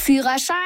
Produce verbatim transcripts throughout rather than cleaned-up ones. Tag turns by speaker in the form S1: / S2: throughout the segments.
S1: Führerschein?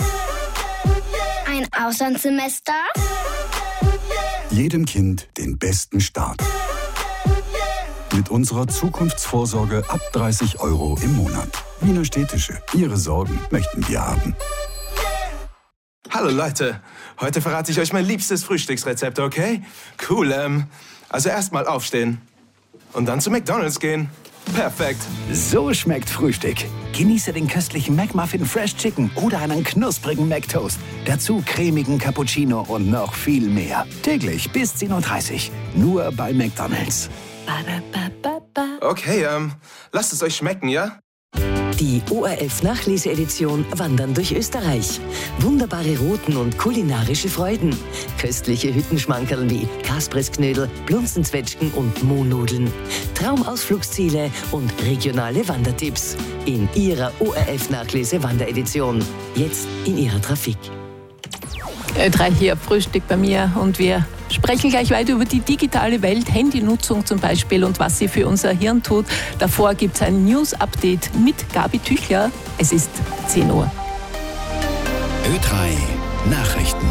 S1: Ein Auslandssemester?
S2: Jedem Kind den besten Start. Mit unserer Zukunftsvorsorge ab dreißig Euro im Monat. Wiener Städtische. Ihre Sorgen möchten wir haben.
S3: Hallo Leute, heute verrate ich euch mein liebstes Frühstücksrezept, okay? Cool, ähm, also erstmal aufstehen und dann zu McDonald's gehen. Perfekt.
S4: So schmeckt Frühstück. Genieße den köstlichen McMuffin Fresh Chicken oder einen knusprigen McToast. Dazu cremigen Cappuccino und noch viel mehr. Täglich bis zehn Uhr dreißig. Nur bei McDonald's.
S3: Okay, ähm, lasst es euch schmecken, ja?
S5: Die O R F-Nachlese-Edition Wandern durch Österreich. Wunderbare Routen und kulinarische Freuden. Köstliche Hüttenschmankerl wie Kaspressknödel, Blunzenzwetschgen und Mohnnudeln. Traumausflugsziele und regionale Wandertipps. In Ihrer O R F-Nachlese-Wanderedition. Jetzt in Ihrer Trafik.
S6: Ö drei hier, Frühstück bei mir und wir sprechen gleich weiter über die digitale Welt, Handynutzung zum Beispiel und was sie für unser Hirn tut. Davor gibt es ein News-Update mit Gabi Tüchler. Es ist zehn Uhr.
S4: Ö drei Nachrichten.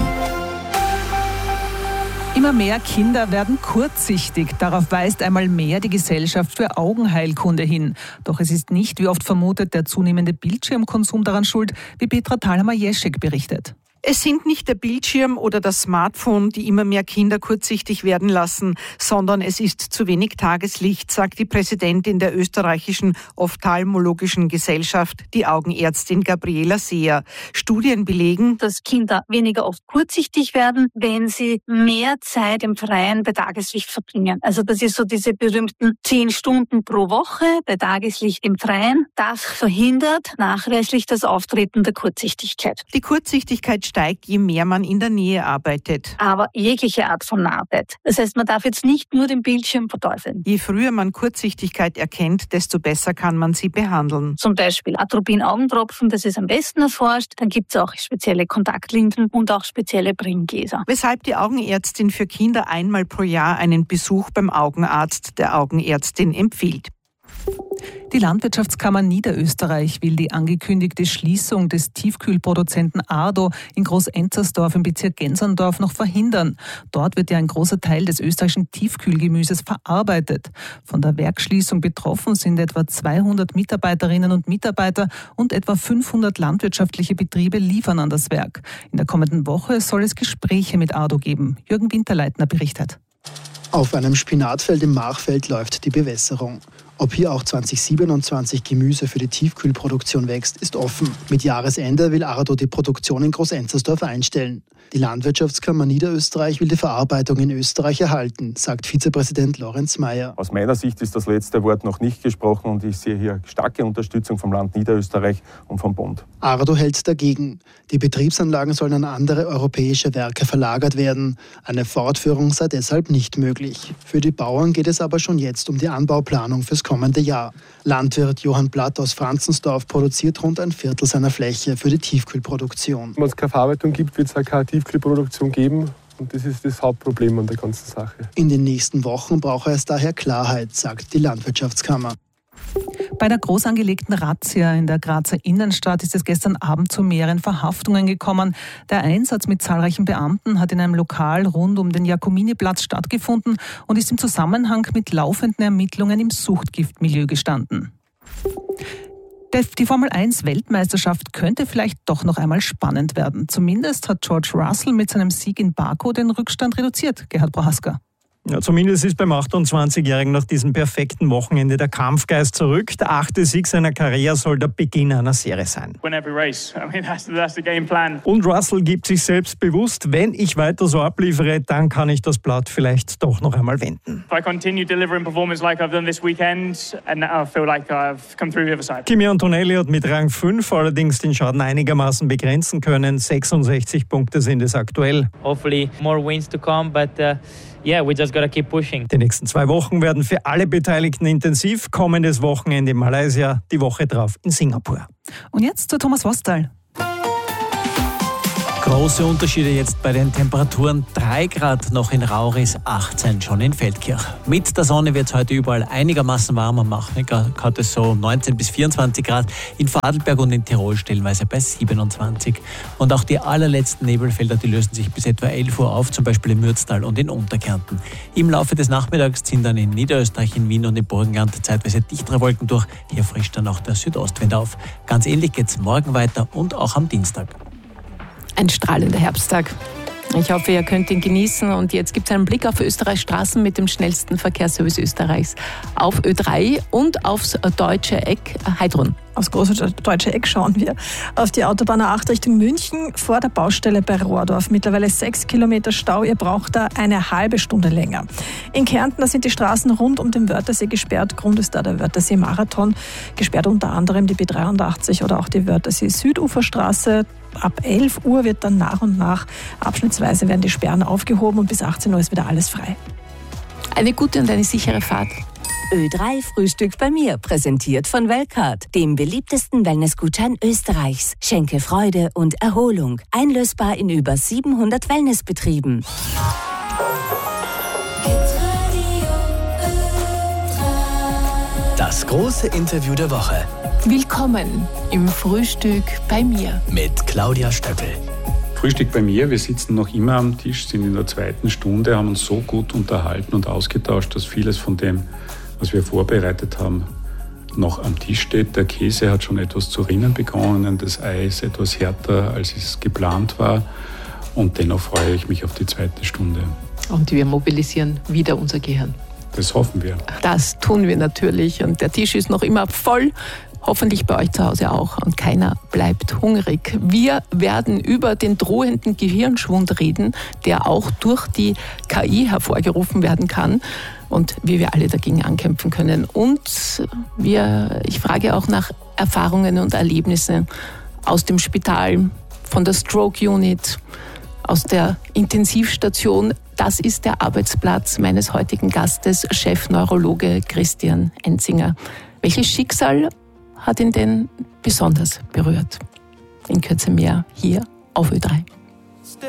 S7: Immer mehr Kinder werden kurzsichtig. Darauf weist einmal mehr die Gesellschaft für Augenheilkunde hin. Doch es ist nicht, wie oft vermutet, der zunehmende Bildschirmkonsum daran schuld, wie Petra Thalhammer-Jeschek berichtet.
S8: Es sind nicht der Bildschirm oder das Smartphone, die immer mehr Kinder kurzsichtig werden lassen, sondern es ist zu wenig Tageslicht, sagt die Präsidentin der österreichischen Ophthalmologischen Gesellschaft, die Augenärztin Gabriela Seher. Studien belegen,
S9: dass Kinder weniger oft kurzsichtig werden, wenn sie mehr Zeit im Freien bei Tageslicht verbringen. Also das ist so diese berühmten zehn Stunden pro Woche bei Tageslicht im Freien. Das verhindert nachweislich das Auftreten der Kurzsichtigkeit.
S8: Die Kurzsichtigkeit steigt, je mehr man in der Nähe arbeitet.
S9: Aber jegliche Art von Arbeit. Das heißt, man darf jetzt nicht nur den Bildschirm verteufeln.
S8: Je früher man Kurzsichtigkeit erkennt, desto besser kann man sie behandeln.
S9: Zum Beispiel Atropin-Augentropfen, das ist am besten erforscht. Dann gibt es auch spezielle Kontaktlinsen und auch spezielle Brillengläser.
S8: Weshalb die Augenärztin für Kinder einmal pro Jahr einen Besuch beim Augenarzt der Augenärztin empfiehlt.
S7: Die Landwirtschaftskammer Niederösterreich will die angekündigte Schließung des Tiefkühlproduzenten Ardo in Groß-Enzersdorf im Bezirk Genserndorf noch verhindern. Dort wird ja ein großer Teil des österreichischen Tiefkühlgemüses verarbeitet. Von der Werksschließung betroffen sind etwa zweihundert Mitarbeiterinnen und Mitarbeiter und etwa fünfhundert landwirtschaftliche Betriebe liefern an das Werk. In der kommenden Woche soll es Gespräche mit Ardo geben. Jürgen Winterleitner berichtet.
S10: Auf einem Spinatfeld im Machfeld läuft die Bewässerung. Ob hier auch zwanzig siebenundzwanzig Gemüse für die Tiefkühlproduktion wächst, ist offen. Mit Jahresende will Ardo die Produktion in Groß-Enzersdorf einstellen. Die Landwirtschaftskammer Niederösterreich will die Verarbeitung in Österreich erhalten, sagt Vizepräsident Lorenz Mayer.
S11: Aus meiner Sicht ist das letzte Wort noch nicht gesprochen und ich sehe hier starke Unterstützung vom Land Niederösterreich und vom Bund.
S10: Ardo hält dagegen. Die Betriebsanlagen sollen an andere europäische Werke verlagert werden. Eine Fortführung sei deshalb nicht möglich. Für die Bauern geht es aber schon jetzt um die Anbauplanung fürs kommende Jahr. Landwirt Johann Blatt aus Franzensdorf produziert rund ein Viertel seiner Fläche für die Tiefkühlproduktion.
S12: Wenn es keine Verarbeitung gibt, wird es auch keine Tiefkühlproduktion geben. Und das ist das Hauptproblem an der ganzen Sache.
S10: In den nächsten Wochen brauche es daher Klarheit, sagt die Landwirtschaftskammer.
S7: Bei der groß angelegten Razzia in der Grazer Innenstadt ist es gestern Abend zu mehreren Verhaftungen gekommen. Der Einsatz mit zahlreichen Beamten hat in einem Lokal rund um den Jakominiplatz stattgefunden und ist im Zusammenhang mit laufenden Ermittlungen im Suchtgiftmilieu gestanden. Die Formel eins Weltmeisterschaft könnte vielleicht doch noch einmal spannend werden. Zumindest hat George Russell mit seinem Sieg in Baku den Rückstand reduziert. Gerhard Prohaska.
S13: Ja, zumindest ist beim achtundzwanzigjährigen nach diesem perfekten Wochenende der Kampfgeist zurück. Der achte Sieg seiner Karriere soll der Beginn einer Serie sein. Und Russell gibt sich selbst bewusst, wenn ich weiter so abliefere, dann kann ich das Blatt vielleicht doch noch einmal wenden. Kimi Antonelli hat mit Rang fünf allerdings den Schaden einigermaßen begrenzen können. sechsundsechzig Punkte sind es aktuell.
S14: Hopefully more wins to come, but uh Yeah, we just gotta keep pushing.
S13: Die nächsten zwei Wochen werden für alle Beteiligten intensiv. Kommendes Wochenende in Malaysia, die Woche drauf in Singapur.
S7: Und jetzt zu Thomas Wostal.
S1: Große Unterschiede jetzt bei den Temperaturen. drei Grad noch in Rauris, achtzehn schon in Feldkirch. Mit der Sonne wird es heute überall einigermaßen warm. Am Machnicker hat es so neunzehn bis vierundzwanzig Grad. In Vorarlberg und in Tirol stellenweise bei siebenundzwanzig. Und auch die allerletzten Nebelfelder, die lösen sich bis etwa elf Uhr auf, zum Beispiel im Mürztal und in Unterkärnten. Im Laufe des Nachmittags ziehen dann in Niederösterreich, in Wien und im Burgenland zeitweise dichtere Wolken durch. Hier frischt dann auch der Südostwind auf. Ganz ähnlich geht es morgen weiter und auch am Dienstag.
S6: Ein strahlender Herbsttag. Ich hoffe, ihr könnt ihn genießen. Und jetzt gibt es einen Blick auf Österreichs Straßen mit dem schnellsten Verkehrsservice Österreichs. Auf Ö drei und aufs deutsche Eck Heidrun.
S15: Aufs große deutsche Eck schauen wir. Auf die Autobahn A acht Richtung München vor der Baustelle bei Rohrdorf. Mittlerweile sechs Kilometer Stau. Ihr braucht da eine halbe Stunde länger. In Kärnten, da sind die Straßen rund um den Wörthersee gesperrt. Grund ist da der Wörthersee-Marathon. Gesperrt unter anderem die B dreiundachtzig oder auch die Wörthersee-Süduferstraße. Ab elf Uhr wird dann nach und nach abschnittsweise werden die Sperren aufgehoben und bis achtzehn Uhr ist wieder alles frei.
S6: Eine gute und eine sichere Fahrt.
S5: Ö drei Frühstück bei mir, präsentiert von Wellcard, dem beliebtesten Wellnessgutschein Österreichs. Schenke Freude und Erholung. Einlösbar in über siebenhundert Wellnessbetrieben.
S4: Das große Interview der Woche.
S6: Willkommen im Frühstück bei mir.
S4: Mit Claudia Stöckel.
S16: Frühstück bei mir. Wir sitzen noch immer am Tisch, sind in der zweiten Stunde, haben uns so gut unterhalten und ausgetauscht, dass vieles von dem, was wir vorbereitet haben, noch am Tisch steht. Der Käse hat schon etwas zu rinnen begonnen, das Ei ist etwas härter, als es geplant war. Und dennoch freue ich mich auf die zweite Stunde.
S17: Und wir mobilisieren wieder unser Gehirn.
S16: Das hoffen wir.
S6: Das tun wir natürlich. Und der Tisch ist noch immer voll. Hoffentlich bei euch zu Hause auch. Und keiner bleibt hungrig. Wir werden über den drohenden Gehirnschwund reden, der auch durch die K I hervorgerufen werden kann. Und wie wir alle dagegen ankämpfen können. Und wir, ich frage auch nach Erfahrungen und Erlebnissen aus dem Spital, von der Stroke Unit, aus der Intensivstation. Das ist der Arbeitsplatz meines heutigen Gastes, Chefneurologe Christian Enzinger. Welches Schicksal hat ihn denn besonders berührt? In Kürze mehr hier auf Ö drei.